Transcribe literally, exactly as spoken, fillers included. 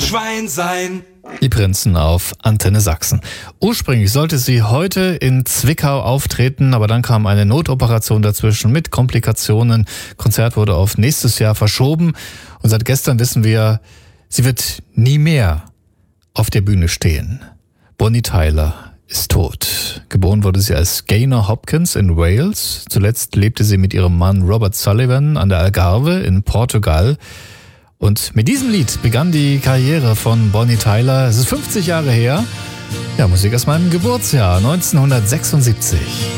Schwein sein. Die Prinzen auf Antenne Sachsen. Ursprünglich sollte sie heute in Zwickau auftreten, aber dann kam eine Notoperation dazwischen mit Komplikationen. Konzert wurde auf nächstes Jahr verschoben und seit gestern wissen wir, sie wird nie mehr auf der Bühne stehen. Bonnie Tyler ist tot. Geboren wurde sie als Gaynor Hopkins in Wales. Zuletzt lebte sie mit ihrem Mann Robert Sullivan an der Algarve in Portugal. Und mit diesem Lied begann die Karriere von Bonnie Tyler. Es ist fünfzig Jahre her. Ja, Musik aus meinem Geburtsjahr, neunzehnhundertsechsundsiebzig.